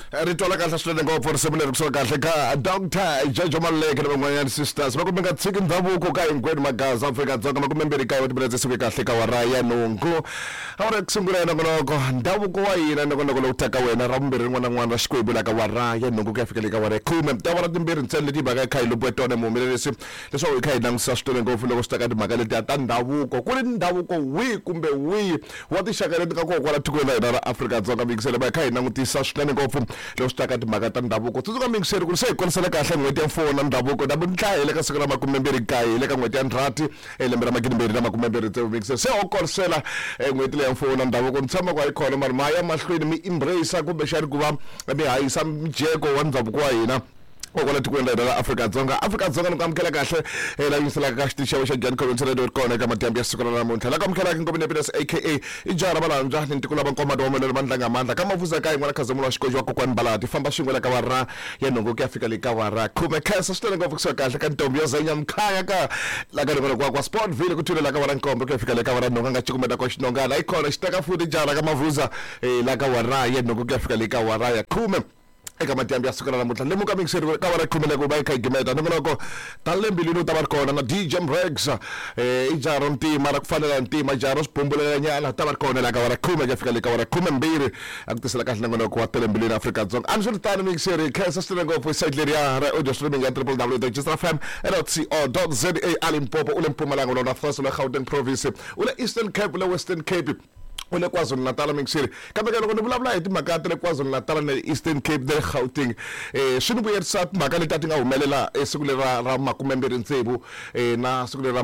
Ritola kahle swinene ngopfu riseminari kusuka kahle ka Dr. Jojo Maluleke na van'wanyana sisters va kumeka tshiki ndhavuko ka hinkwenu magaza Afrika-Dzonga va kumembirhi ka wa timinetse suke kahle ka wara ya nhungu awuri ku sungula nongonoko ndhavuko wa hina nongonoko lowu taka wena ra vumbirhi rin'wana na rin'wana ra Xikwembu la ka wara ya nhungu ku ya fika le ka wara ya khume tawara timbirhi ntsena leti mhaka kha hi lobwe tona muhumelerisi leswaku hi kha hi langutisa swinene ngopfu loko swi ta ka timhaka letiya ta ndhavuko ku ri ndhavuko wihi kumbe wihi wa tinxaka leti ka koho kwala tikweni la hina ra Afrika-Dzonga mikisele va hi kha hi langutisa swinene ngopfu loko swi ta ka timhaka ta ndhavuko tsundzuka mingiseri ku ri se hi kolisela kahle n'hweti ya mfumo na ndhavuko namuntlha hi le ka siku ra 29 hi le ka n'hweti ya Ndzhati lembe ra 2023 mingiseri se ho kolisela n'hweti leyi ya mfumo na ndhavuko ni tshama ku hi khona mara ma ya mahlweni mi embrace kumbexani ku va mi hanyisa mijeko wa ndhavuko wa hina kwala tikweni la Afrika-Dzonga ni ku amukela kahle la yingiselaka ka xitichi xa Jan Collins Radio kona eka madyambu ya siku ra namuntlha la ku amukelaka ngomeni Happiness aka Ijara Balanja ni ntiko lava nkomado wa mwenelo mandla ngamandla ka mavuza ka yin'wana khazamula wa xikoxo wa kokwani Balati famba xin'we la ka wara ya nhungu ku ya fika le ka wara khume khensa switele ngopfu kusuka kahle ka ntombi yo zenya mkhaya ka la ka rin'wana kwa Sportville ku thule la ka wara nkombo ku ya fika le ka wara nhungu nga cikumeta kwa xinongana hi khona xiteka futhi Ijara ka mavuza la ka wara ya nhungu ku ya fika le ka wara ya khume eka madyambu ya siku ra namuntlha lemuka mingiseri ka wara khumele ku va hi kha hi gimeta nongonoko talembilini u ta va ri kona na DJ Mrex Ijaro ntima ra ku fanela ntima Ijaro swibumbulele nyana ta va ri kona la ka wara khume ku ya fika le ka wara khumembirhi a ku tisela kahle nongonoko wa talembilini Afrika-Dzonga anxiritano mingiseri khensa swinene ngopfu hi site leriya ra audio streaming ya www.registerfm.co.za alimpopo u le Mpumalanga u le North West Gauteng province u le Eastern Cape u le Western Cape u le KwaZulu-Natal mingiseri kambe loko ni vulavula hi timhaka ta le KwaZulu-Natal na Eastern Cape na le Gauteng swi ni vuyerisa timhaka leti ti nga humelela siku leri ra 26 na siku leri ra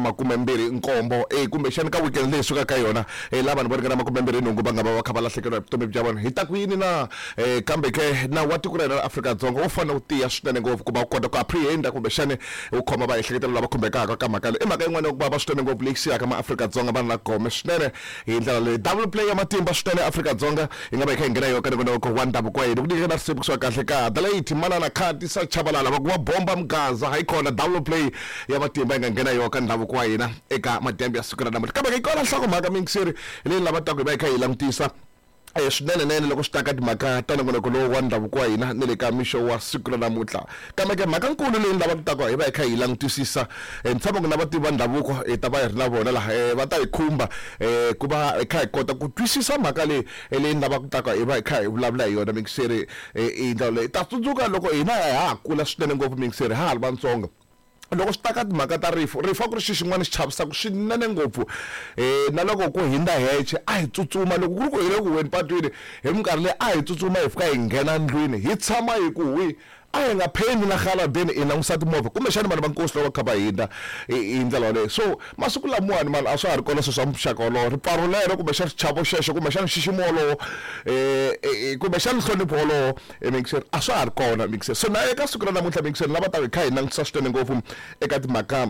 27 kumbexani ka weekend leyi suka ka yona la vanhu va ringana 28 va nga va kha va lahlekeriwa hi vutomi bya vona hi ta ku yini na kambe ke na wa tiko ra Afrika-Dzonga wo fanele u tiya swinene ngopfu ku va u kota ku apprehenda kumbexani u khoma va ehleketelo lava khumbekaka ka mhaka leyi i mhaka yin'wana ya ku va swinene ngopfu leyi siyaka ma-Afrika-Dzonga va na gome swinene hi ndlela leyi play ya matimba swinene Afrika-Dzonga hi nga va hi kha hi nghena yo ka nongonoko wa ndhavuko wa hina ku nyikela risipi kusuka kahle ka Adelaide Manana Khati sa Chabalala va ku va bomba mgaza hayi khona double play ya matimba hi nga nghena yo ka ndhavuko wa hina eka madyambu ya siku ra namuntlha kambe hi kona nhlokomhaka mingiseri leyi lava taka hi va hi kha hi langutisa swinene loko swi ta ka timhaka ta nongonoko lowu wa ndhavuko wa hina ni le ka mixo wa siku ra namuntlha kambe ke mhaka nkulu leyi lava taka hi va hi kha hi langutisisa ni tshama ku na vativi va ndhavuko hi ta va hi ri na vona laha va ta hi khumba ku va hi kha hi kota ku twisisa mhaka leyi lava ku taka hi va hi kha hi vulavula hi yona mingiseri hi ndlela leyi ta tsundzuka loko hina ha kula swinene ngopfu mingiseri ha ri vatsonga loko swi ta ka timhaka ta rifu a ku ri xi xin'wana xi chavisaka swinene ngopfu na loko ku hinda heche a hi tsutsuma loko ku ri ku hi le ku weni patwini hi minkarhi leyi a hi tsutsuma hi fika hi nghena ndlwini hi tshama hi ku a hi nga pheni na halabeni i langusa timovha kumbexani vanhu va nkosi loko va kha va hinda hi ndlela leyo so masiku lamuwani mani a swa ha ri kona swilo swa muxaka wolowo riparo lero kumbexani xichavo xexo kumbexani xiximo wolowo kumbexani nhlonipho wolowo mingiseri a swa ha ri kona mingiseri so na eka siku ra namuntlha mingiseri lava ta hi kha hi langutisa swinene ngopfu eka timhaka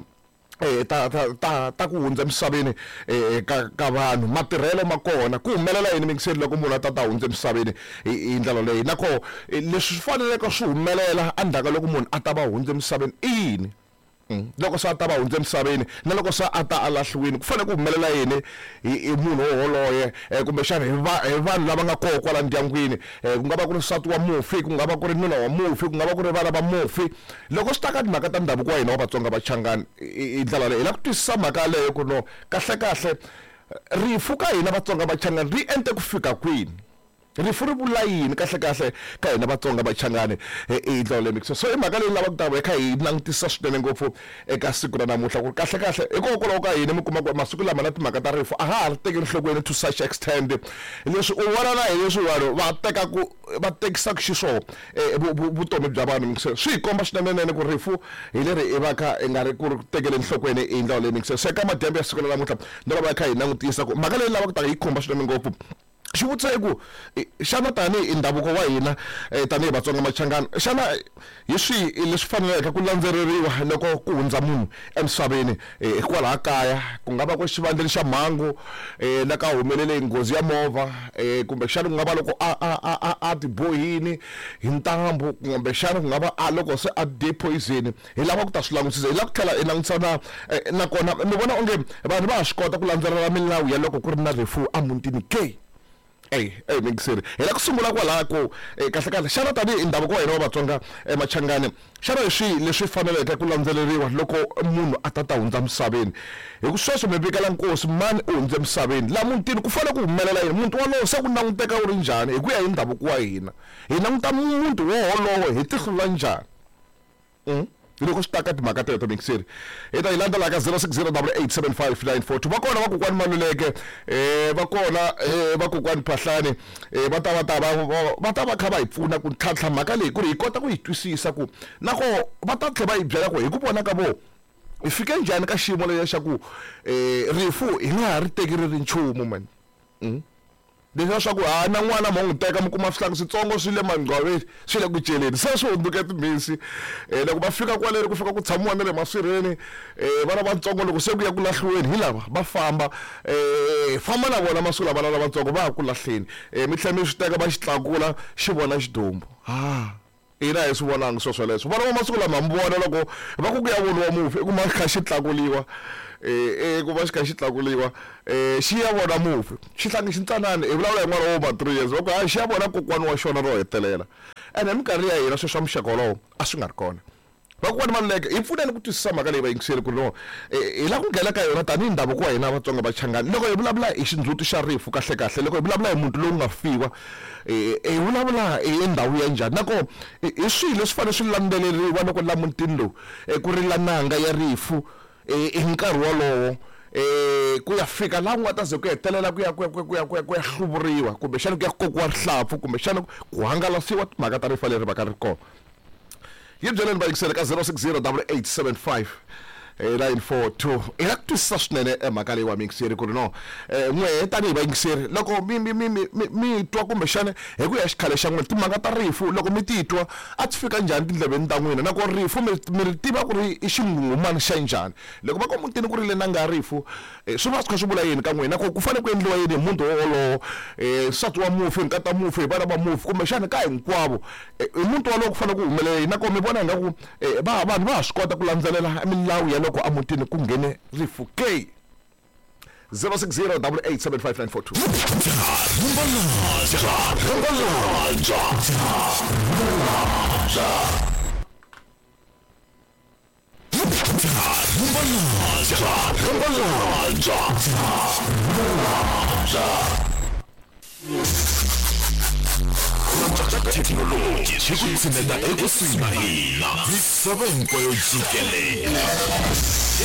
ta ku hundza emisaveni ka vanhu matirhelo ma kona ku humelela yini mingiseri loko munhu a ta hundza emisaveni hi ndlela leyi nako leswi faneleke swi humelela endzhaku loko munhu a ta va hundza emisaveni i yini loko sa ta va hundza emisaveni na loko sa a ta alahliwini ku fanele ku humelela yini hi munhu holoye kumbexana hi vanhu lava nga koho kwala ndyangwini ku nga va ku ri nsati wa mufi ku nga va ku ri nuna wa mufi ku nga va ku ri vana va mufi loko swi ta ka timhaka ta ndhavuko wa hina wa Vatsonga Vachangani hi ndlela leyi hi lava ku twisisa mhaka leyo ku no kahle rifu ka hina Vatsonga Vachangani ri ente ku fika kwini rifu ri vula yini kahle ka hina Vatsonga Vachangani hi ndlela leyi so i mhaka leyi lava ku ta va kha hi langutisa swinene ngopfu eka siku ra namuntlha ku kahle hikokwalaho ka hina mi kuma ku masiku lama na timhaka ta rifu a ha ri teki enhlokweni to such extent leswi u vona na hi leswi vanhu va tekisaka xiswona vutomi bya vanhu swi hi komba swinene ku rifu hi leri i va kha i nga ri ku ri tekele enhlokweni hi ndlela leyi se eka madyambu ya siku ra namuntlha ni lava kha hi langutisa ku mhaka leyi lava ku ta hi khumba swinene ngopfu xivutiso i ku xana tanihi ndhavuko wa hina tanihi Vatsonga Machangani xana hi swihi leswi faneleke ku landzeleriwa loko ku hundza munhu emisaveni hikwalaho kaya ku nga va ku xivandleni xa mhangu la ka humelele nghozi ya movha kumbexana ku nga va loko a tibohini hi ntambu kumbexana ku nga va loko se a dye poison hi lava ku ta swi langutisa hi lava ku tlhela hi langutisa nakona mi vona onge vanhu va ha swi kota ku landzelela milawu ya loko ku ri na rifu emutini ke Mingisiri hi la ku sungula kwalako kahle kahle xana tanihi ndhavuko wa hina wa Vatsonga Machangani xana leswi faneleke ku landzeleriwa loko munhu a ta hundza misaveni hi ku sweswo mi vikela nkosi mani u hundze misaveni la mutini ku fanele ku humelela yini munhu walowo se ku languteka u ri njhani hi ku ya hi ndhavuko wa hina hi languta munhu wolowo hi tihlo la njhani loko swi ta ka timhaka teto Mingisiri hi ta hi landzela ka 0608875942 va kona vakokwani Maluleke va kona vakokwani Phahlani va ta va kha va hi pfuna ku tlhantlha mhaka leyi ku ri hi kota ku yi twisisa ku nako va ta tlhela va hi byela ku hi ku vona ka vo hi fike njhani ka xiyimo lexa ku rifu hi nga ha ri teki ri ri nchumu man leswi swa ku na n'wana ma n'wi teka mi kuma swihlangi switsongo swi le mangcwaveni swi le ku celeni se swi hunduke timhisi loko va fika kwaleni ku fika ku tshamiwa na le masirheni vana vatsongo loko se ku ya ku lahliweni hi lava va famba na vona masiku lava vana vatsongo va ya ku lahleni mi tlhela mi swi teka va xi tlakula xi vona xidumbu hina hi swi vonanga sweswo vana va masiku lama mi vona loko va ku ya voniwa mufi i ku ma kha xi tlakuliwa ku va xi kha xi tlakuliwa xi ya vona mufi xihlangi xintsanani hi vulavula hi n'wana wo ma 3 years va ku xi ya vona kokwani wa xona ro hetelela ene hi minkarhi ya hina sweswo swa muxaka wolowo a swi nga ri kona vakokwani Maluleke hi pfuneni ku twisisa mhaka leyi va yingiseli ku no hi la ku nghena ka yona tanihi ndhavuko wa hina Vatsonga Vachangani loko hi vulavula hi xindzhuti xa rifu kahle loko hi vulavula hi munhu lowu nga fiwa hi vulavula hi ndhawu ya njhani nako hi swihi leswi fanele swi landzeleriwa loko la mutini lowu ku rila nanga ya rifu hi nkarhi wolowo ku ya fika la n'wa ta ze ku hetelela ku ya hluvuriwa kumbe xana ku ya kokiwa rihlampfu kumbe xana ku hangalasiwa timhaka ta rifa leri va ka ri kona yi byeleni va yingisela ka 0608875942 hi la ku twisisa swinene mhaka leyi wa Mingisiri ku ri no n'we tanihi vayingiseri loko mi twa kumbe xana hi ku ya xikhale xa n'wina timhaka ta rifu loko mi ti twa a ti fika njhani tindleveni ta n'wina nako rifu mi ri tiva ku ri i xingungumani xa njhani loko va ko mutini ku ri le nanga rifu swi va swi kha swi vula yini ka n'wina nako ku fanele ku endliwa yini hi munhu wolowo nsati wa mufi nkata mufi hi vana va mufi kumbe xana ka hinkwavo hi munhu wolowo ku fanele ku humelela yini nako mi vona hi nga ku vanhu va ha swi kota ku landzelela milawu ya loko a mutini ku nghene rifu ke Technology xikutsineta ekusuhi na hina misava hinkwayo jikelele